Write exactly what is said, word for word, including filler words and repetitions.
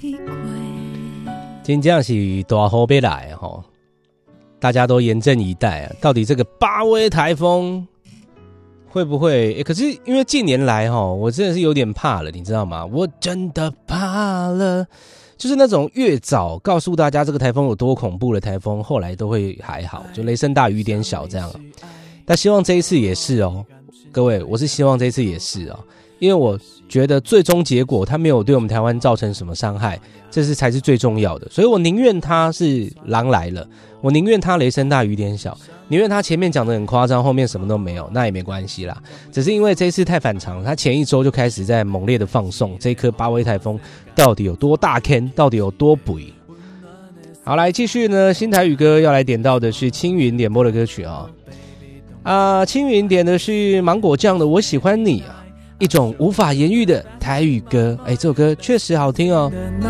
真正是大雨要来齁，大家都严阵以待啊！到底这个巴威台风会不会？欸、可是因为近年来齁，我真的是有点怕了，你知道吗？我真的怕了，就是那种越早告诉大家这个台风有多恐怖的台风，后来都会还好，就雷声大雨点小这样。但希望这一次也是哦，各位，我是希望这一次也是哦。因为我觉得最终结果它没有对我们台湾造成什么伤害，这是才是最重要的，所以我宁愿它是狼来了，我宁愿它雷声大雨点小，宁愿它前面讲得很夸张，后面什么都没有，那也没关系啦。只是因为这一次太反常了，它前一周就开始在猛烈的放送这一颗巴威台风到底有多大坑，到底有多肥。好，来继续呢，新台语歌要来点到的是青云点播的歌曲啊、哦，啊，青云点的是芒果酱的《我喜欢你》啊。一种无法言喻的台语歌，哎，这首歌确实好听哦。